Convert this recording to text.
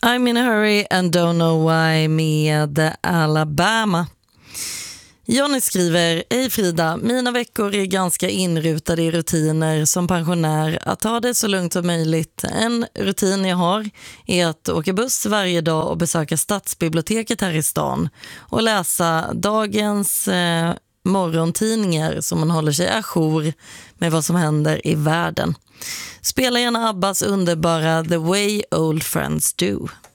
I'm in a hurry and don't know why med Alabama. Johnny skriver: Hej Frida, mina veckor är ganska inrutade i rutiner som pensionär. Att ta det så lugnt som möjligt. En rutin jag har är att åka buss varje dag och besöka stadsbiblioteket här i stan och läsa dagens morgontidningar så man håller sig ajour med vad som händer i världen. Spela gärna Abbas underbara The Way Old Friends Do.